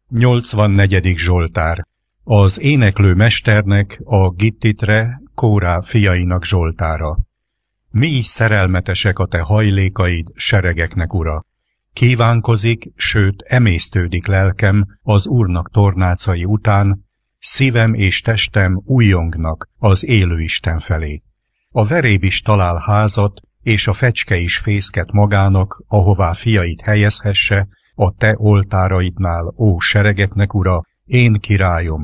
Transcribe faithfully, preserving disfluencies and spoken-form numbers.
nyolcvannegyedik Zsoltár. Az éneklő mesternek, a Gittitre, Kórá fiainak Zsoltára. Mi is szerelmetesek a te hajlékaid, seregeknek ura. Kívánkozik, sőt emésztődik lelkem az Úrnak tornácai után, szívem és testem újjongnak az élő Isten felé. A veréb is talál házat, és a fecske is fészket magának, ahová fiait helyezhesse, a te oltáraidnál, ó seregeknek ura, én királyom,